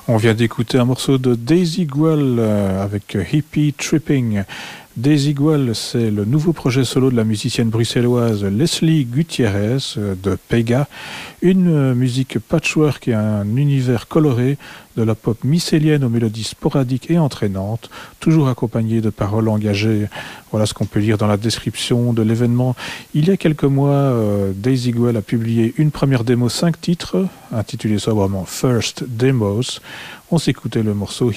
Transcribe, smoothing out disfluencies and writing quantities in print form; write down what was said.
On vient d'écouter un morceau de Daisy Guell avec Hippie Tripping. Daisy Guell, c'est le nouveau projet solo de la musicienne bruxelloise Leslie Gutiérrez de Pega. Une musique patchwork et un univers coloré, de la pop mycélienne aux mélodies sporadiques et entraînantes, toujours accompagnée de paroles engagées. Voilà ce qu'on peut lire dans la description de l'événement. Il y a quelques mois, Daisy Guell a publié une première démo 5 titres, intitulée sobrement First Demos. On s'écoutait le morceau